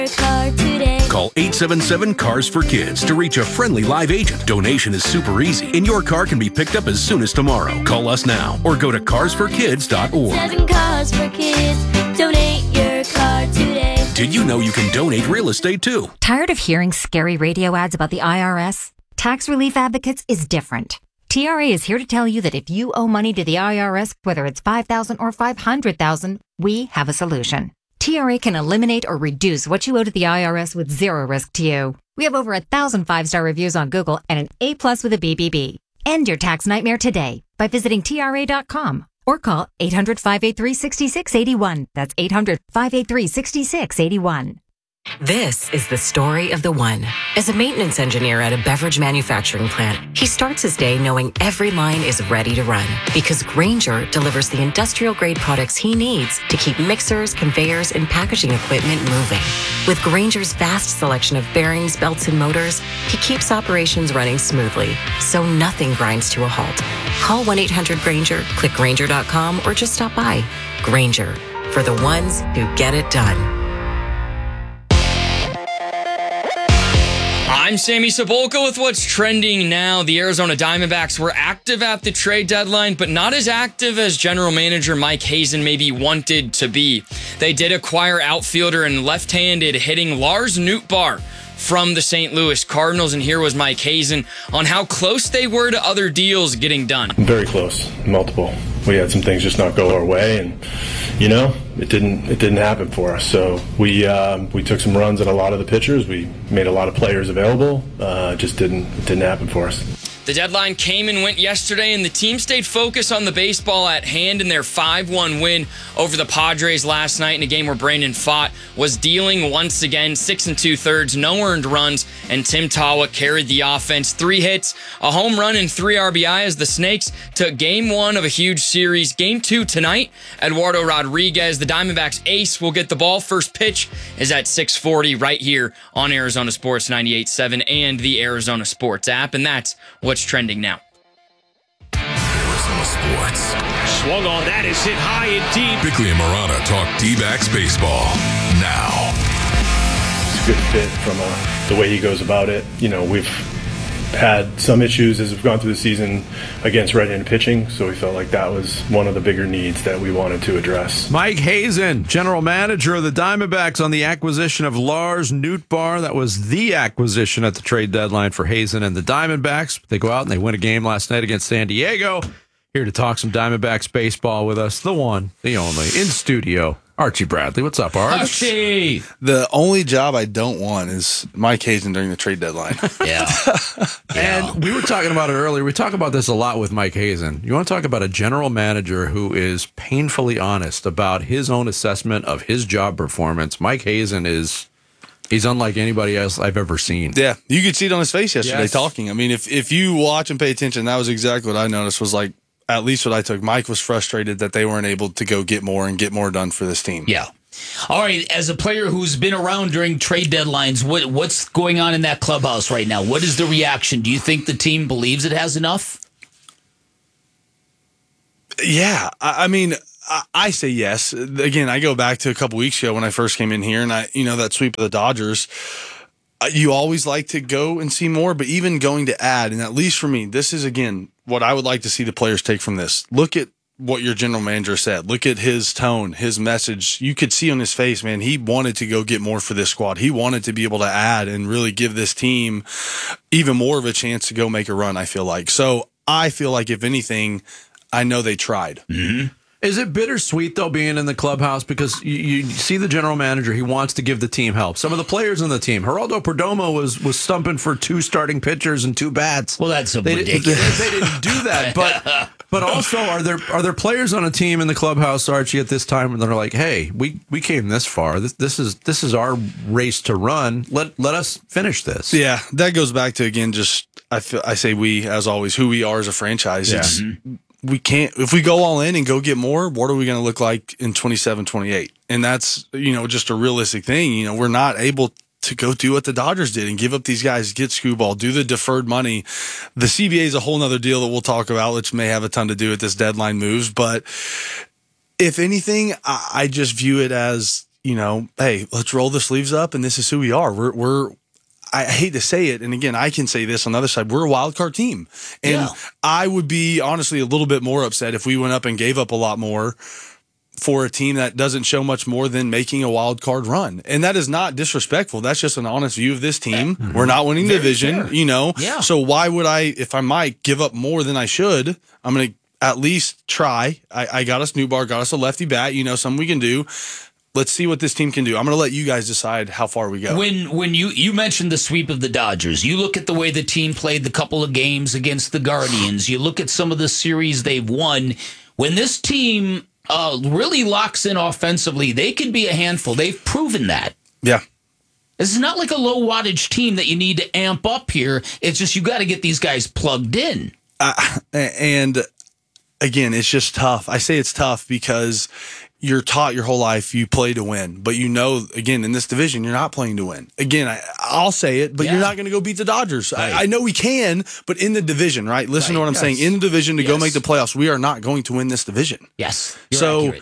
Call 877-CARS-FOR-KIDS to reach a friendly live agent. Donation is super easy, and your car can be picked up as soon as tomorrow. Call us now or go to carsforkids.org. 7 Cars for Kids. Donate your car today. Did you know you can donate real estate too? Tired of hearing scary radio ads about the IRS? Tax Relief Advocates is different. TRA is here to tell you that if you owe money to the IRS, whether it's $5,000 or $500,000, we have a solution. TRA can eliminate or reduce what you owe to the IRS with zero risk to you. We have over 1,000 5-star reviews on Google and an A+ with a BBB. End your tax nightmare today by visiting TRA.com or call 800-583-6681. That's 800-583-6681. This is the story of the one. As a maintenance engineer at a beverage manufacturing plant, he starts his day knowing every line is ready to run because Grainger delivers the industrial-grade products he needs to keep mixers, conveyors, and packaging equipment moving. With Grainger's vast selection of bearings, belts, and motors, he keeps operations running smoothly, so nothing grinds to a halt. Call 1-800-GRAINGER, click Grainger.com, or just stop by. Grainger, for the ones who get it done. I'm Sammy Cebulka with what's trending now. The Arizona Diamondbacks were active at the trade deadline, but not as active as general manager Mike Hazen maybe wanted to be. They did acquire outfielder and left-handed hitting Lars Nootbaar from the St. Louis Cardinals, and here was Mike Hazen on how close they were to other deals getting done. Very close, multiple. We had some things just not go our way, and it didn't happen for us. So we took some runs at a lot of the pitchers. We made a lot of players available. It didn't happen for us. The deadline came and went yesterday, and the team stayed focused on the baseball at hand in their 5-1 win over the Padres last night in a game where Brandon Pfaadt was dealing once again, 6 2/3, no earned runs, and Tim Tawa carried the offense. 3 hits, a home run, and 3 RBI as the Snakes took Game 1 of a huge series. Game 2 tonight, Eduardo Rodriguez, the Diamondbacks ace, will get the ball. First pitch is at 6:40 right here on Arizona Sports 98.7 and the Arizona Sports app, and that's what's trending now. Arizona Sports. Swung on, that is hit high and deep. Bickley and Marana talk D-backs baseball now. It's a good fit from the way he goes about it. We've had some issues as we've gone through the season against right-handed pitching, so we felt like that was one of the bigger needs that we wanted to address. Mike Hazen, general manager of the Diamondbacks, on the acquisition of Lars Nootbaar. That was the acquisition at the trade deadline for Hazen and the Diamondbacks. They go out and they win a game last night against San Diego. Here to talk some Diamondbacks baseball with us, the one, the only, in studio, Archie Bradley. What's up, Arch? Archie! The only job I don't want is Mike Hazen during the trade deadline. Yeah. And we were talking about it earlier. We talk about this a lot with Mike Hazen. You want to talk about a general manager who is painfully honest about his own assessment of his job performance. Mike Hazen he's unlike anybody else I've ever seen. Yeah, you could see it on his face yesterday talking. I mean, if you watch and pay attention, that was exactly what I noticed was like, at least what I took. Mike was frustrated that they weren't able to go get more done for this team. Yeah. All right, as a player who's been around during trade deadlines, what's going on in that clubhouse right now? What is the reaction? Do you think the team believes it has enough? Yeah, I mean, I say yes. Again, I go back to a couple weeks ago when I first came in here, and that sweep of the Dodgers. You always like to go and see more, but even going to add, and at least for me, this is, again, what I would like to see the players take from this. Look at what your general manager said. Look at his tone, his message. You could see on his face, man, he wanted to go get more for this squad. He wanted to be able to add and really give this team even more of a chance to go make a run, I feel like. So I feel like, if anything, I know they tried. Mm-hmm. Is it bittersweet, though, being in the clubhouse? Because you see the general manager, he wants to give the team help. Some of the players on the team, Geraldo Perdomo was stumping for 2 starting pitchers and 2 bats. Well, that's ridiculous. They didn't do that. But also, are there players on a team in the clubhouse, Archie, at this time, and they're like, hey, we came this far. This is our race to run. Let us finish this. Yeah, that goes back to, again, just I say we, as always, who we are as a franchise. Yeah. We can't, if we go all in and go get more, what are we going to look like in 27, 28? And that's, just a realistic thing. We're not able to go do what the Dodgers did and give up these guys, get Skubal, do the deferred money. The CBA is a whole nother deal that we'll talk about, which may have a ton to do with this deadline moves. But if anything, I just view it as, hey, let's roll the sleeves up, and this is who we are. I hate to say it, and again, I can say this on the other side, we're a wild card team. And I would be honestly a little bit more upset if we went up and gave up a lot more for a team that doesn't show much more than making a wild card run. And that is not disrespectful. That's just an honest view of this team. We're not winning the division, Yeah. So why would I, if I might give up more than I should, I'm going to at least try. I got us Newbar, got us a lefty bat, something we can do. Let's see what this team can do. I'm going to let you guys decide how far we go. When you mentioned the sweep of the Dodgers, you look at the way the team played the couple of games against the Guardians, you look at some of the series they've won. When this team really locks in offensively, they can be a handful. They've proven that. Yeah. This is not like a low wattage team that you need to amp up here. It's just you got to get these guys plugged in. And again, it's just tough. I say it's tough because you're taught your whole life you play to win. But again, in this division, you're not playing to win. Again, I'll say it, but you're not going to go beat the Dodgers. Right. I know we can, but in the division, right? Listen to what I'm saying. In the division to go make the playoffs, we are not going to win this division. Yes. So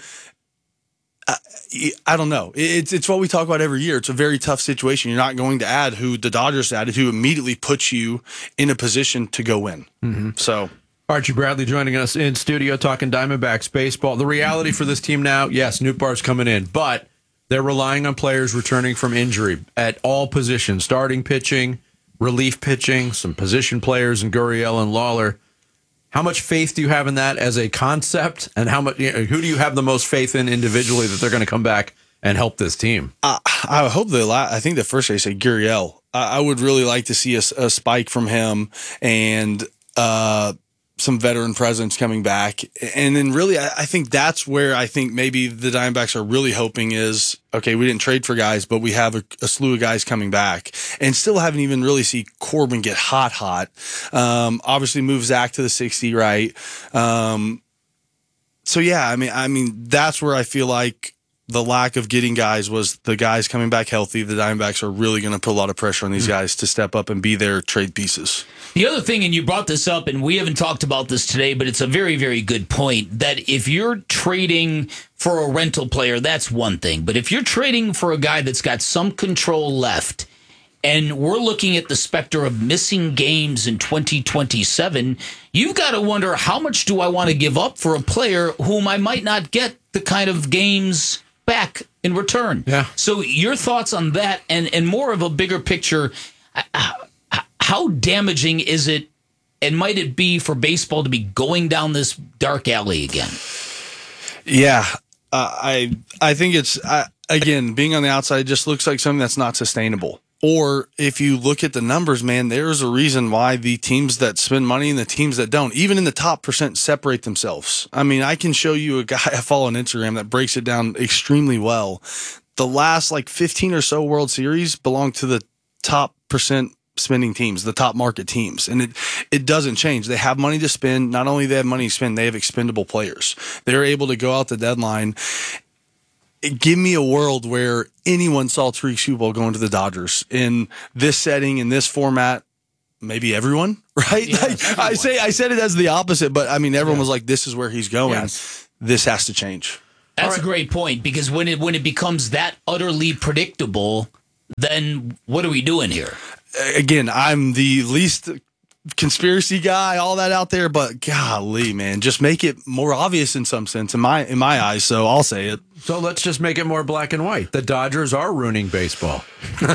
I don't know. It's what we talk about every year. It's a very tough situation. You're not going to add who the Dodgers added, who immediately puts you in a position to go win. Mm-hmm. So Archie Bradley joining us in studio talking Diamondbacks baseball. The reality for this team now, yes, Nootbaar's coming in, but they're relying on players returning from injury at all positions, starting pitching, relief pitching, some position players in Gurriel and Lawler. How much faith do you have in that as a concept, and how much? Who do you have the most faith in individually that they're going to come back and help this team? I hope I think the first day say Gurriel. I would really like to see a spike from him and some veteran presence coming back. And then really, I think that's where I think maybe the Diamondbacks are really hoping is, okay, we didn't trade for guys, but we have a slew of guys coming back and still haven't even really see Corbin get hot. Obviously move Zach to the 60, right? So yeah, I mean, that's where I feel like the lack of getting guys was the guys coming back healthy. The Diamondbacks are really going to put a lot of pressure on these guys to step up and be their trade pieces. The other thing, and you brought this up, and we haven't talked about this today, but it's a very, very good point, that if you're trading for a rental player, that's one thing. But if you're trading for a guy that's got some control left, and we're looking at the specter of missing games in 2027, you've got to wonder, how much do I want to give up for a player whom I might not get the kind of games back in return? Yeah. So your thoughts on that, and more of a bigger picture, how damaging is it, and might it be for baseball to be going down this dark alley again? Yeah, I think it's, again, being on the outside, it just looks like something that's not sustainable. Or if you look at the numbers, man, there's a reason why the teams that spend money and the teams that don't, even in the top percent, separate themselves. I mean, I can show you a guy I follow on Instagram that breaks it down extremely well. The last 15 or so World Series belong to the top percent spending teams, the top market teams. And it doesn't change. They have money to spend. Not only do they have money to spend, they have expendable players. They're able to go out the deadline. Give me a world where anyone saw Tariq Skubal going to the Dodgers in this setting, in this format. Maybe everyone, right? Yeah, everyone. I said it as the opposite, but I mean, everyone was like, this is where he's going. Yes. This has to change. That's a great point, because when it becomes that utterly predictable, then what are we doing here? Again, I'm the least conspiracy guy, all that out there, but golly, man, just make it more obvious in some sense in my eyes. So I'll say it. So let's just make it more black and white. The Dodgers are ruining baseball. Don't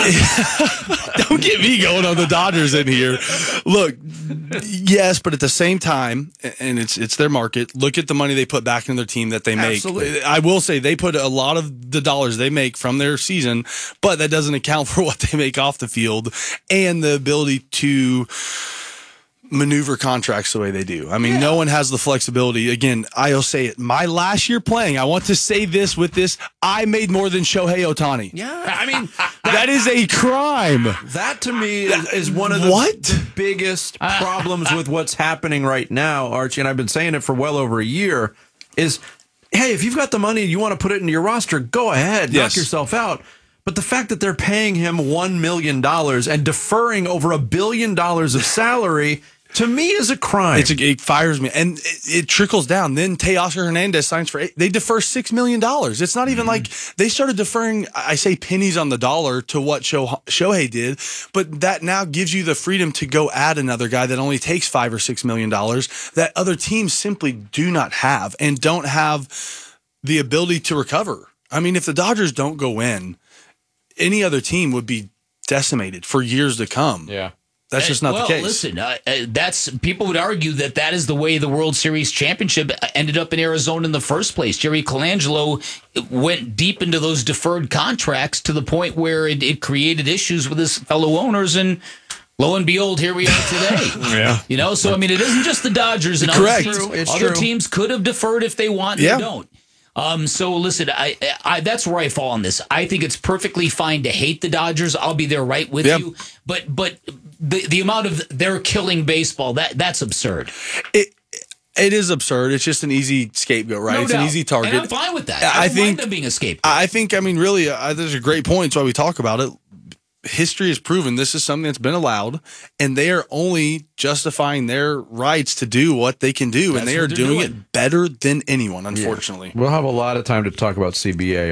get me going on the Dodgers in here. Look, yes, but at the same time, and it's their market, look at the money they put back in their team that they make. Absolutely. I will say they put a lot of the dollars they make from their season, but that doesn't account for what they make off the field and the ability to maneuver contracts the way they do. I mean, no one has the flexibility. Again, I'll say it. My last year playing, I want to say this with this, I made more than Shohei Ohtani. Yeah, I mean, that is a crime. That to me is one of the biggest problems with what's happening right now, Archie, and I've been saying it for well over a year, is, hey, if you've got the money and you want to put it into your roster, go ahead, knock yourself out. But the fact that they're paying him $1 million and deferring over $1 billion of salary to me is a crime. It fires me, and it trickles down. Then Teoscar Hernandez signs for they defer $6 million. It's not even like they started deferring. I say pennies on the dollar to what Shohei did, but that now gives you the freedom to go add another guy that only takes $5 or $6 million that other teams simply do not have and don't have the ability to recover. I mean, if the Dodgers don't go in, any other team would be decimated for years to come. Yeah. That's just not the case. Listen, people would argue that is the way the World Series championship ended up in Arizona in the first place. Jerry Colangelo went deep into those deferred contracts to the point where it created issues with his fellow owners, and lo and behold, here we are today. Yeah. So I mean, it isn't just the Dodgers and Correct. other teams could have deferred if they want, Yeah. they don't. So listen, I that's where I fall on this. I think it's perfectly fine to hate the Dodgers. I'll be there right with you. But the amount of they're killing baseball, that's absurd. It is absurd. It's just an easy scapegoat, right? No it's doubt. an easy target. And I'm fine with that. I don't mind them being a scapegoat. I think, really, there's a great point. That's why we talk about it. History has proven this is something that's been allowed, and they are only justifying their rights to do what they can do, and they are doing it better than anyone, unfortunately. We'll have a lot of time to talk about CBA,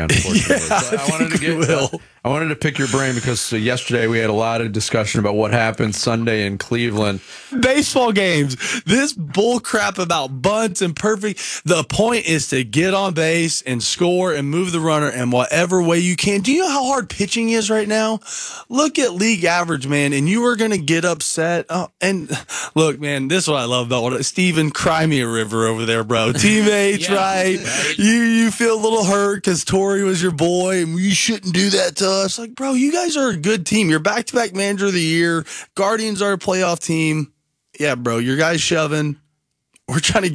unfortunately. I wanted to pick your brain because yesterday we had a lot of discussion about what happened Sunday in Cleveland. Baseball games, this bull crap about bunts and perfect. The point is to get on base and score and move the runner in whatever way you can. Do you know how hard pitching is right now? Look at league average, man, and you are going to get upset. Oh, and look, man, this is what I love about Steven, cry me a river over there, bro. Teammates, right? You feel a little hurt because Torrey was your boy, and you shouldn't do that to us. Like, bro, you guys are a good team. You're back-to-back manager of the year. Guardians are a playoff team. Yeah, bro, your guys shoving. We're trying to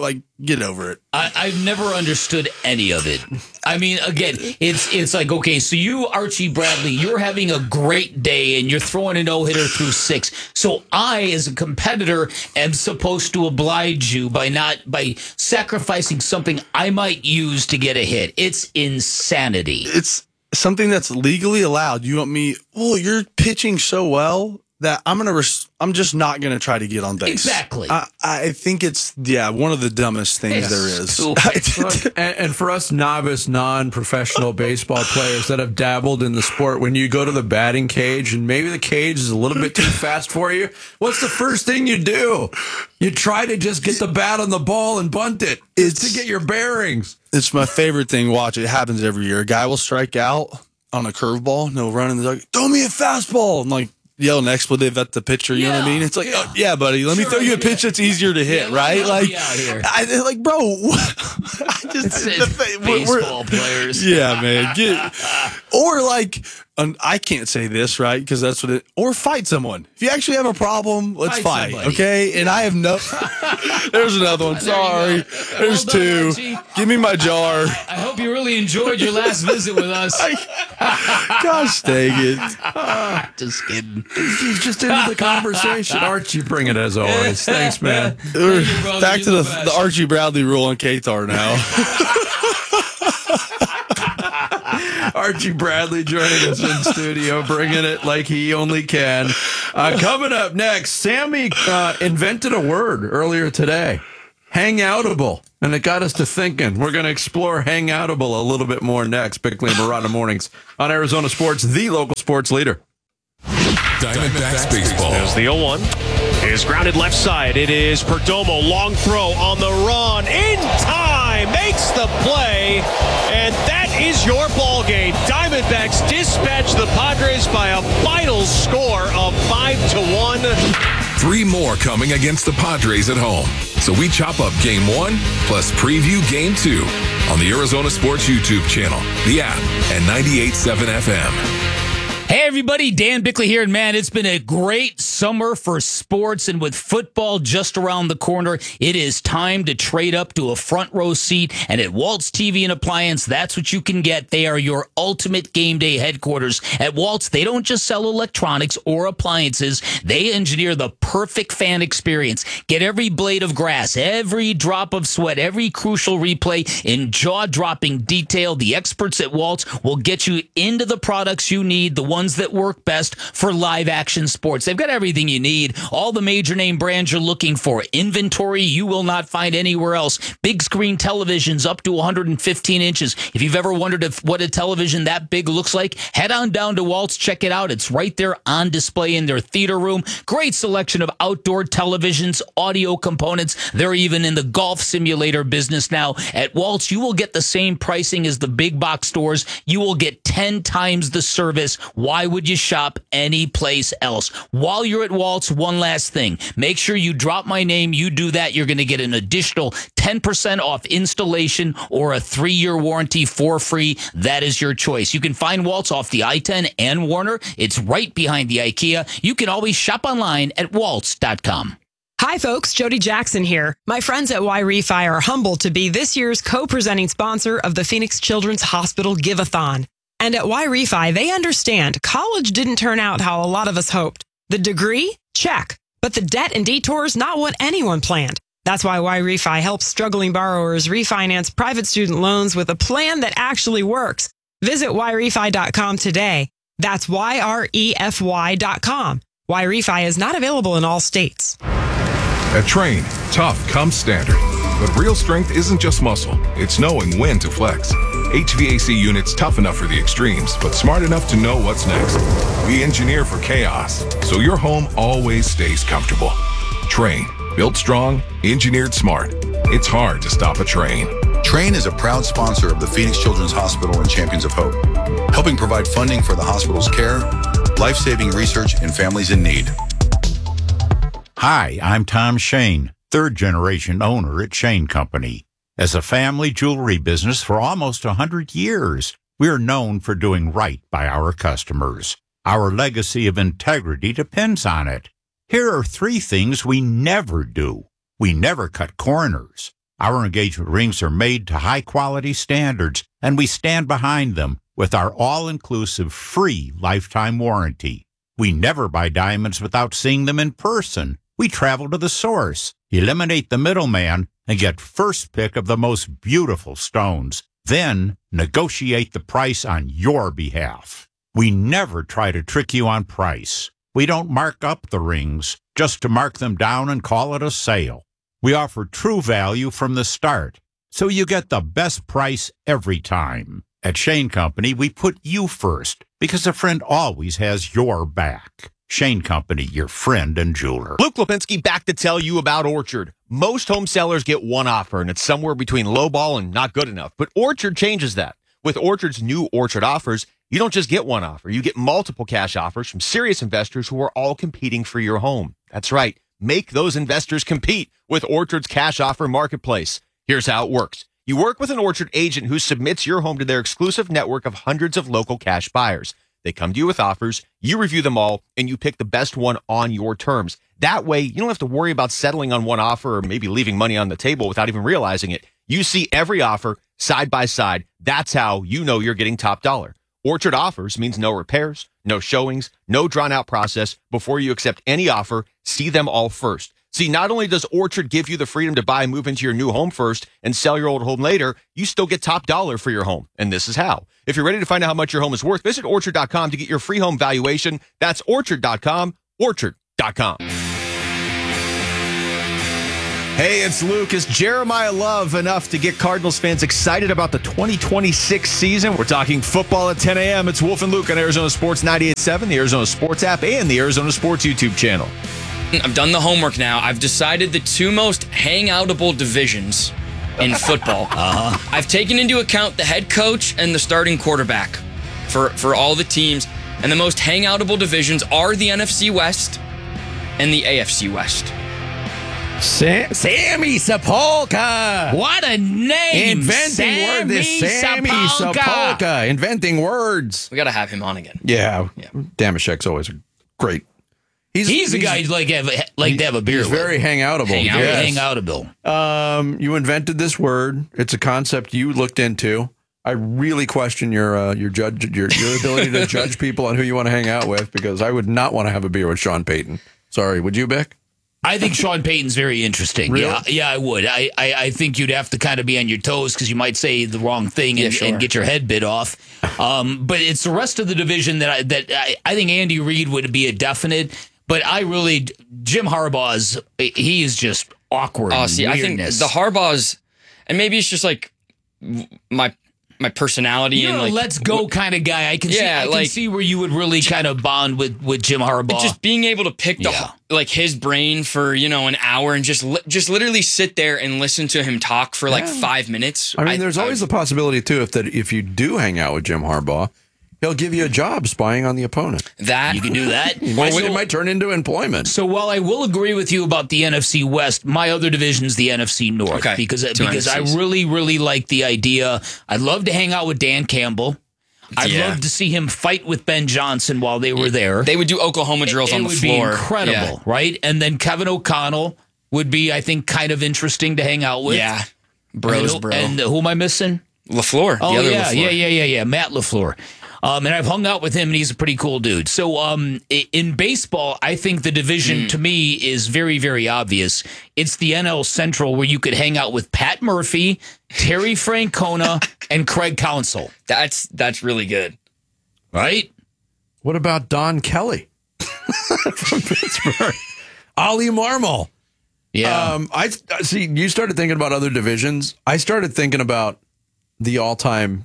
get over it. I've never understood any of it. I mean, again, it's like, okay, so you, Archie Bradley, you're having a great day and you're throwing a no-hitter through 6. So I, as a competitor, am supposed to oblige you by sacrificing something I might use to get a hit. It's insanity. It's something that's legally allowed. You want me? Well, you're pitching so well that I'm just not gonna try to get on base. Exactly. I think it's one of the dumbest things there is. And for us novice, non-professional baseball players that have dabbled in the sport, when you go to the batting cage and maybe the cage is a little bit too fast for you, what's the first thing you do? You try to just get the bat on the ball and bunt it. It's to get your bearings. It's my favorite thing. Watch it. It happens every year. A guy will strike out on a curveball and he'll run in the dug. Throw me a fastball. I'm like, yell an expletive at the pitcher, you know what I mean? It's like, oh, yeah, buddy, let me throw you a pitch that's easier to hit, right? Like, bro, baseball players. Yeah, man. Or like, I can't say this, right? Because that's what or fight someone. If you actually have a problem, let's fight, okay? And I have there's another one. Sorry. There's two. Archie. Give me my jar. I hope you really enjoyed your last visit with us. Gosh dang it. Just kidding. He's just into the conversation. Archie, bring it as always. Thanks, man. Back to the Archie Bradley rule on Qatar now. Archie Bradley joining us in studio, bringing it like he only can. Coming up next, Sammy invented a word earlier today, hangoutable, and it got us to thinking. We're going to explore hangoutable a little bit more next. Bickley and Murata Mornings on Arizona Sports, the local sports leader. Diamondbacks baseball. As the 0-1 is grounded left side. It is Perdomo. Long throw on the run. In time. Makes the play. And that is your ball game. Diamondbacks dispatch the Padres by a final score of 5-1. 3 more coming against the Padres at home. So we chop up Game 1 plus preview Game 2 on the Arizona Sports YouTube channel, the app, and 98.7 FM. Hey everybody, Dan Bickley here, and man, it's been a great summer for sports, and with football just around the corner, it is time to trade up to a front row seat, and at Waltz TV and Appliance, that's what you can get. They are your ultimate game day headquarters. At Waltz, they don't just sell electronics or appliances, they engineer the perfect fan experience. Get every blade of grass, every drop of sweat, every crucial replay in jaw-dropping detail. The experts at Waltz will get you into the products you need, the ones that work best for live action sports. They've got everything everything you need. All the major name brands you're looking for. Inventory you will not find anywhere else. Big screen televisions up to 115 inches. If you've ever wondered what a television that big looks like, head on down to Waltz. Check it out. It's right there on display in their theater room. Great selection of outdoor televisions, audio components. They're even in the golf simulator business now. At Waltz, you will get the same pricing as the big box stores. You will get 10 times the service. Why would you shop any place else? While you're at Waltz, one last thing. Make sure you drop my name. You do that, you're going to get an additional 10% off installation or a 3-year warranty for free. That is your choice. You can find Waltz off the I-10 and Warner. It's right behind the IKEA. You can always shop online at waltz.com. Hi, folks. Jody Jackson here. My friends at Y-Refi are humbled to be this year's co-presenting sponsor of the Phoenix Children's Hospital Give-a-thon. And at Y-Refi, they understand college didn't turn out how a lot of us hoped. The degree? Check. But the debt and detours, not what anyone planned. That's why Y-Refi helps struggling borrowers refinance private student loans with a plan that actually works. Visit yrefi.com today. That's YREFY.com. Y-Refi is not available in all states. At Train, tough comes standard. But real strength isn't just muscle, it's knowing when to flex. HVAC units tough enough for the extremes, but smart enough to know what's next. We engineer for chaos, so your home always stays comfortable. Train, built strong, engineered smart. It's hard to stop a Train. Train is a proud sponsor of the Phoenix Children's Hospital and Champions of Hope, helping provide funding for the hospital's care, life-saving research, and families in need. Hi, I'm Tom Shane, third-generation owner at Shane Company. As a family jewelry business for almost 100 years, we're known for doing right by our customers. Our legacy of integrity depends on it. Here are 3 things we never do. We never cut corners. Our engagement rings are made to high-quality standards, and we stand behind them with our all-inclusive free lifetime warranty. We never buy diamonds without seeing them in person. We travel to the source, eliminate the middleman, and get first pick of the most beautiful stones. Then negotiate the price on your behalf. We never try to trick you on price. We don't mark up the rings just to mark them down and call it a sale. We offer true value from the start, so you get the best price every time. At Shane Company, we put you first because a friend always has your back. Shane Company, your friend and jeweler. Luke Lipinski back to tell you about Orchard. Most home sellers get one offer, and it's somewhere between lowball and not good enough. But Orchard changes that. With Orchard's new Orchard offers, you don't just get one offer. You get multiple cash offers from serious investors who are all competing for your home. That's right. Make those investors compete with Orchard's cash offer marketplace. Here's how it works. You work with an Orchard agent who submits your home to their exclusive network of hundreds of local cash buyers. They come to you with offers, you review them all, and you pick the best one on your terms. That way, you don't have to worry about settling on one offer or maybe leaving money on the table without even realizing it. You see every offer side by side. That's how you know you're getting top dollar. Orchard offers means no repairs, no showings, no drawn-out process. Before you accept any offer, see them all first. See, not only does Orchard give you the freedom to buy and move into your new home first and sell your old home later, you still get top dollar for your home. And this is how. If you're ready to find out how much your home is worth, visit Orchard.com to get your free home valuation. That's Orchard.com, Orchard.com. Hey, it's Luke. Is Jeremiah Love enough to get Cardinals fans excited about the 2026 season? We're talking football at 10 a.m. It's Wolf and Luke on Arizona Sports 98.7, the Arizona Sports app, and the Arizona Sports YouTube channel. I've done the homework now. I've decided the 2 most hangoutable divisions in football. I've taken into account the head coach and the starting quarterback for all the teams. And the most hangoutable divisions are the NFC West and the AFC West. Sammy Sapolka. What a name. Sammy Sapolka. Inventing words. We got to have him on again. Yeah. Damashek's always great. He's a guy you'd like to have a beer with. He's very hangoutable. Hangoutable. You invented this word. It's a concept you looked into. I really question your ability to judge people on who you want to hang out with, because I would not want to have a beer with Sean Payton. Sorry, would you, Beck? I think Sean Payton's very interesting. Really? Yeah, I would. I think you'd have to kind of be on your toes because you might say the wrong thing and get your head bit off. But it's the rest of the division that I think Andy Reid would be a definite. But Jim Harbaugh's, he is just awkward. Oh, see, weirdness. I think the Harbaugh's, and maybe it's just like my personality. You're and a like, let's go kind of guy. I can see where you would really kind of bond with Jim Harbaugh. Just being able to pick his brain for an hour and just literally sit there and listen to him talk for like 5 minutes. I mean, there's always the possibility too if you do hang out with Jim Harbaugh, he'll give you a job spying on the opponent. That you can do that. It might turn into employment. So while I will agree with you about the NFC West, my other division is the NFC North. Okay. Because I really, really like the idea. I'd love to hang out with Dan Campbell. I'd love to see him fight with Ben Johnson while they were there. They would do Oklahoma drills on the floor. It would be incredible, right? And then Kevin O'Connell would be, I think, kind of interesting to hang out with. Yeah. Bro. And who am I missing? LaFleur. Oh, the other yeah, LaFleur. yeah. Matt LaFleur. And I've hung out with him, and he's a pretty cool dude. So in baseball, I think the division, to me, is very, very obvious. It's the NL Central, where you could hang out with Pat Murphy, Terry Francona, and Craig Counsell. That's really good. Right? What about Don Kelly from Pittsburgh? Ollie Marmol. Yeah. I see. You started thinking about other divisions. I started thinking about the all-time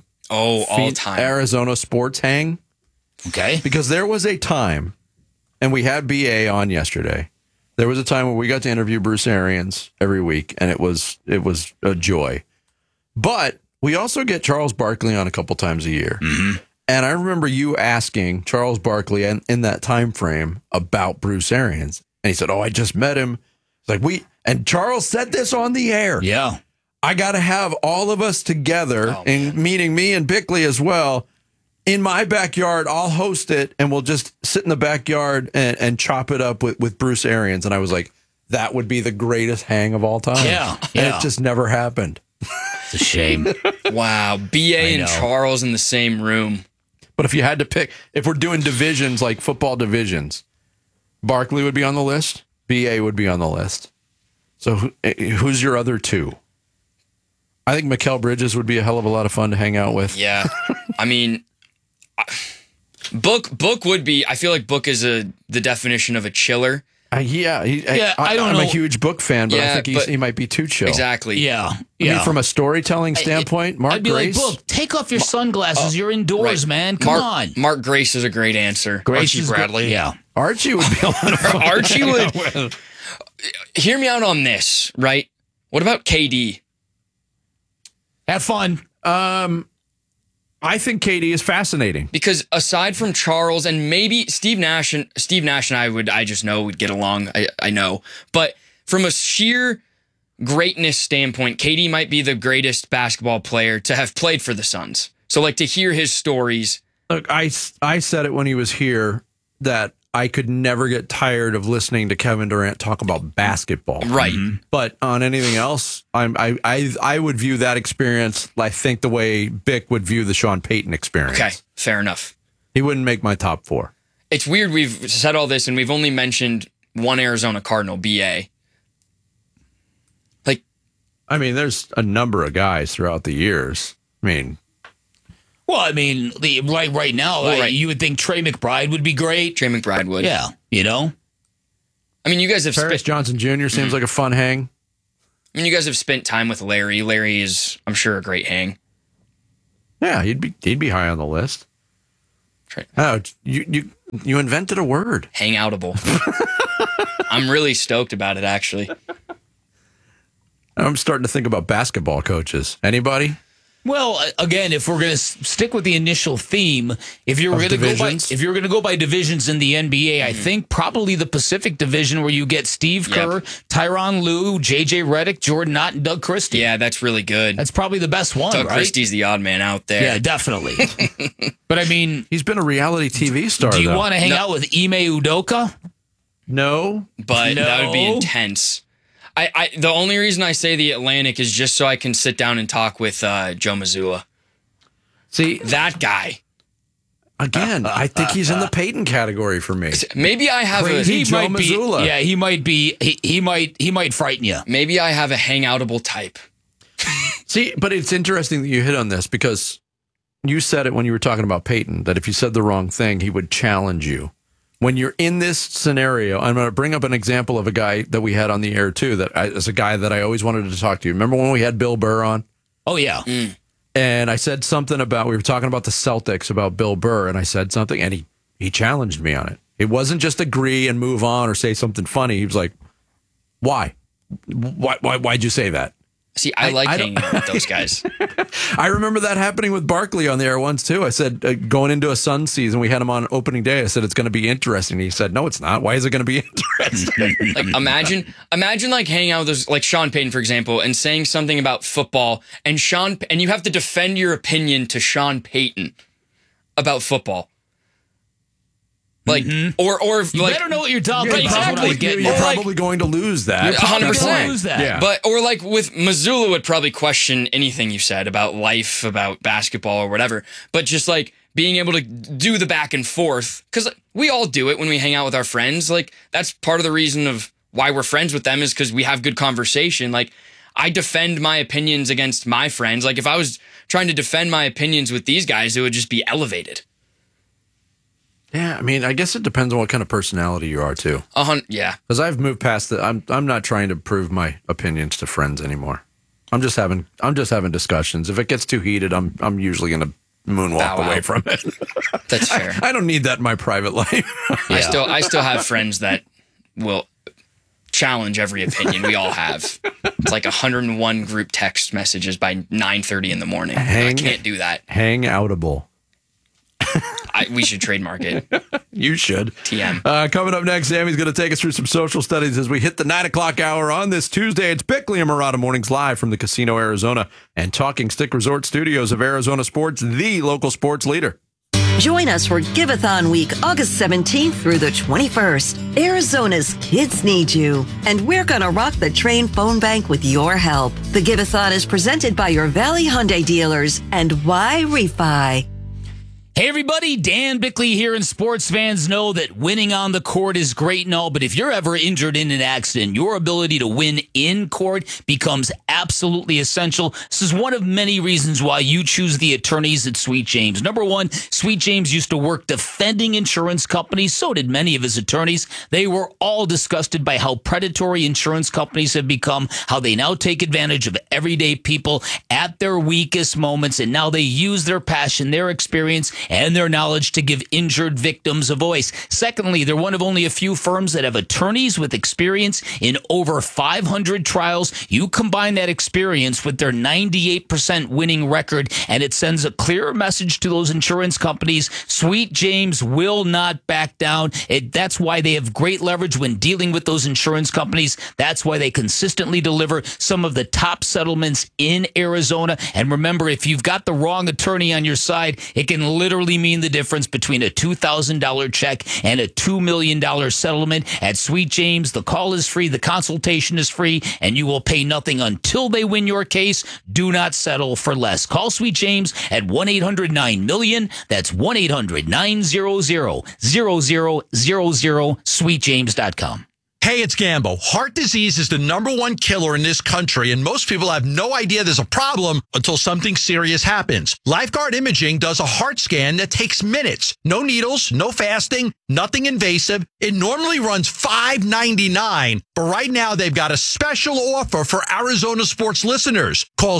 Arizona sports hang. Okay. Because there was a time, and we had BA on yesterday. There was a time where we got to interview Bruce Arians every week, and it was a joy. But we also get Charles Barkley on a couple times a year. Mm-hmm. And I remember you asking Charles Barkley in that time frame about Bruce Arians. And he said, I just met him. It's like and Charles said this on the air. Yeah. I got to have all of us together, meaning me and Bickley as well, in my backyard. I'll host it, and we'll just sit in the backyard and chop it up with Bruce Arians. And I was like, that would be the greatest hang of all time. Yeah. And it just never happened. It's a shame. Wow. BA and Charles in the same room. But if you had to pick, if we're doing divisions like football divisions, Barkley would be on the list. BA would be on the list. So who's your other two? I think Mikal Bridges would be a hell of a lot of fun to hang out with. Yeah. I mean, Book would be, I feel like Book is the definition of a chiller. I don't know. I'm a huge Book fan, but I think he might be too chill. Exactly. Yeah. I mean, from a storytelling standpoint, Mark I'd be Grace. like, Book, take off your sunglasses. You're indoors, man. Come on. Mark Grace is a great answer. Grace Archie Bradley. Yeah. Archie would be a lot of fun. Archie would. Hear me out on this, right? What about KD? Have fun. I think KD is fascinating because aside from Charles and maybe Steve Nash and I just know would get along. I know, but from a sheer greatness standpoint, KD might be the greatest basketball player to have played for the Suns. So, like, to hear his stories. Look, I said it when he was here that I could never get tired of listening to Kevin Durant talk about basketball. Right. Mm-hmm. But on anything else, I would view that experience, I think, the way Bick would view the Sean Payton experience. Okay, fair enough. He wouldn't make my top four. It's weird we've said all this and we've only mentioned one Arizona Cardinal, BA. I mean, there's a number of guys throughout the years. Right now, you would think Trey McBride would be great. Trey McBride would. Yeah, I mean, you guys have Paris Johnson Jr. seems like a fun hang. I mean, you guys have spent time with Larry. Larry is, I'm sure, a great hang. Yeah, he'd be high on the list. Oh, you invented a word. Hangoutable. I'm really stoked about it, actually. I'm starting to think about basketball coaches. Anybody? Well, again, if we're going to stick with the initial theme, if you're going to go by divisions in the NBA, I think probably the Pacific Division, where you get Steve Kerr, Tyronn Lue, JJ Redick, Jordan Knott, and Doug Christie. Yeah, that's really good. That's probably the best one. Doug right? Christie's the odd man out there. Yeah, definitely. But I mean, he's been a reality TV star. Do you want to hang out with Ime Udoka? No, but that would be intense. The only reason I say the Atlantic is just so I can sit down and talk with Joe Mazzulla. See, that guy. Again, I think he's in the Peyton category for me. Maybe I have Joe Mazzulla. Yeah, he might be. He might frighten you. Maybe I have a hangoutable type. See, but it's interesting that you hit on this because you said it when you were talking about Peyton, that if you said the wrong thing, he would challenge you. when you're in this scenario, I'm going to bring up an example of a guy that we had on the air too, as a guy that I always wanted to talk to. Remember when we had Bill Burr on? Oh, yeah. And I said something about, we were talking about the Celtics, about Bill Burr, and I said something, and he challenged me on it. It wasn't just agree and move on or say something funny. He was like, why? Why'd you say that? See, I like hanging out with those guys. I remember that happening with Barkley on the air once, too. I said, going into a Suns season, we had him on opening day. I said, it's going to be interesting. He said, no, it's not. Why is it going to be interesting? Like, imagine like hanging out with those, like Sean Payton, for example, and saying something about football, and you have to defend your opinion to Sean Payton about football. Like, or you like, better know what you're talking about. Exactly. You're probably going to lose that. 100%. Yeah. But, or like with Mazzulla would probably question anything you said about life, about basketball or whatever. But just like being able to do the back and forth, because we all do it when we hang out with our friends. Like, that's part of the reason of why we're friends with them, is because we have good conversation. Like, I defend my opinions against my friends. Like, if I was trying to defend my opinions with these guys, it would just be elevated. Yeah, I mean, I guess it depends on what kind of personality you are too. Yeah, because I've moved past that. I'm not trying to prove my opinions to friends anymore. I'm just having discussions. If it gets too heated, I'm usually going to moonwalk away from it. That's fair. I don't need that in my private life. I still have friends that will challenge every opinion we all have. It's like 101 group text messages by 9:30 in the morning. I can't do that. Hang-outable. We should trademark it. You should. TM. Coming up next, Sammy's going to take us through some social studies as we hit the 9 o'clock hour on this Tuesday. It's Bickley and Murata Mornings live from the Casino Arizona and Talking Stick Resort Studios of Arizona Sports, the local sports leader. Join us for Giveathon Week, August 17th through the 21st. Arizona's kids need you, and we're going to rock the Train phone bank with your help. The Giveathon is presented by your Valley Hyundai dealers and Y-Refi. Hey everybody, Dan Bickley here, and sports fans know that winning on the court is great and all, but if you're ever injured in an accident, your ability to win in court becomes absolutely essential. This is one of many reasons why you choose the attorneys at Sweet James. Number one, Sweet James used to work defending insurance companies. So did many of his attorneys. They were all disgusted by how predatory insurance companies have become, how they now take advantage of everyday people at their weakest moments, and now they use their passion, their experience, and their knowledge to give injured victims a voice. Secondly, they're one of only a few firms that have attorneys with experience in over 500 trials. You combine that experience with their 98% winning record, and it sends a clear message to those insurance companies. Sweet James will not back down. That's why they have great leverage when dealing with those insurance companies. That's why they consistently deliver some of the top settlements in Arizona. And remember, if you've got the wrong attorney on your side, it can literally mean the difference between a $2,000 check and a $2 million settlement. At Sweet James, the call is free, the consultation is free, and you will pay nothing until they win your case. Do not settle for less. Call Sweet James at 1-800-9-MILLION. That's 1-800-900-0000, sweetjames.com. Hey, it's Gambo. Heart disease is the #1 killer in this country, and most people have no idea there's a problem until something serious happens. Lifeguard Imaging does a heart scan that takes minutes. No needles, no fasting, nothing invasive. It normally runs $5.99, but right now they've got a special offer for Arizona sports listeners. Call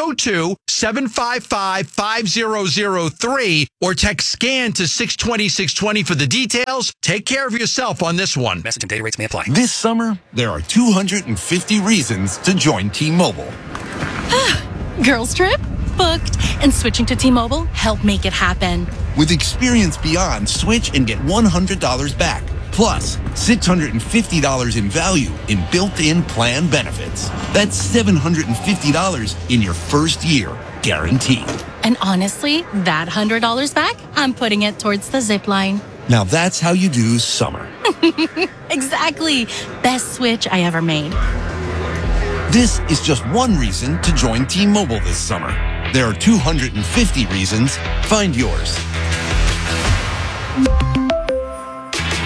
602-755-5003 or text SCAN to 620-620 for the details. Take care of yourself on this one. Message and data rates may apply. This summer, there are 250 reasons to join T-Mobile. Girls trip? Booked. And switching to T-Mobile helped make it happen. With experience beyond, switch and get $100 back. Plus, $650 in value in built-in plan benefits. That's $750 in your first year, guaranteed. And honestly, that $100 back, I'm putting it towards the zip line. Now that's how you do summer. Exactly. Best switch I ever made. This is just one reason to join T-Mobile this summer. There are 250 reasons. Find yours.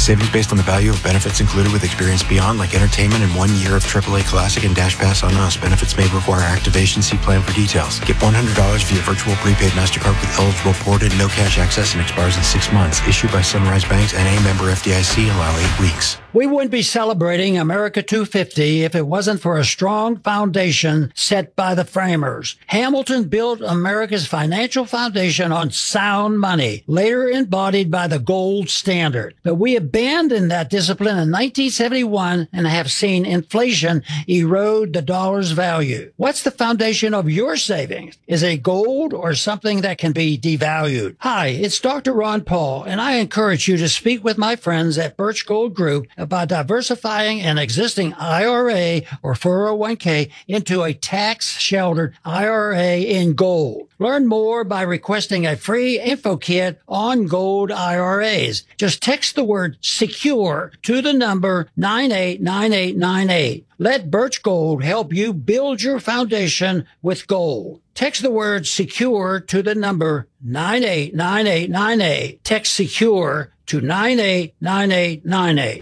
Savings based on the value of benefits included with Experience Beyond, like entertainment and 1 year of AAA Classic and Dash Pass on us. Benefits may require activation. See plan for details. Get $100 via virtual prepaid MasterCard with eligible ported, no cash access, and expires in 6 months. Issued by Sunrise Banks and a member FDIC. Allow 8 weeks. We wouldn't be celebrating America 250 if it wasn't for a strong foundation set by the framers. Hamilton built America's financial foundation on sound money, later embodied by the gold standard. But we abandoned that discipline in 1971 and have seen inflation erode the dollar's value. What's the foundation of your savings? Is it gold or something that can be devalued? Hi, it's Dr. Ron Paul, and I encourage you to speak with my friends at Birch Gold Group about diversifying an existing IRA or 401k into a tax-sheltered IRA in gold. Learn more by requesting a free info kit on gold IRAs. Just text the word SECURE to the number 989898. Let Birch Gold help you build your foundation with gold. Text the word SECURE to the number 989898. Text SECURE to 989898.